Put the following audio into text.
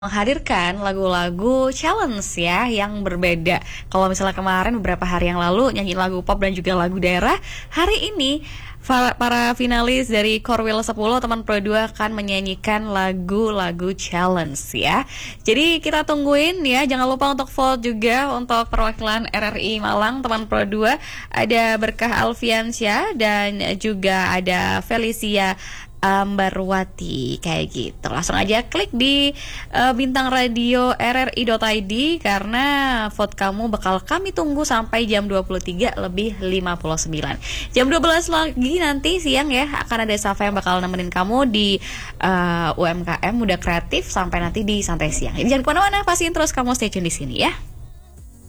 Menghadirkan lagu-lagu challenge ya yang berbeda. Kalau misalnya kemarin beberapa hari yang lalu nyanyi lagu pop dan juga lagu daerah, hari ini para finalis dari Korwil 10 teman Pro 2 akan menyanyikan lagu-lagu challenge ya. Jadi kita tungguin ya, jangan lupa untuk vote juga untuk perwakilan RRI Malang teman Pro 2. Ada Berkah Alfiansyah dan juga ada Felicia Ambarwati kayak gitu. Langsung aja klik di bintang radio rri.id karena vote kamu bakal kami tunggu sampai jam 23:59. Jam 12 lagi nanti siang ya akan ada Safa yang bakal nemenin kamu di UMKM Muda Kreatif sampai nanti di santai siang. Jadi jangan kemana-mana, pastiin terus kamu stay tune di sini ya.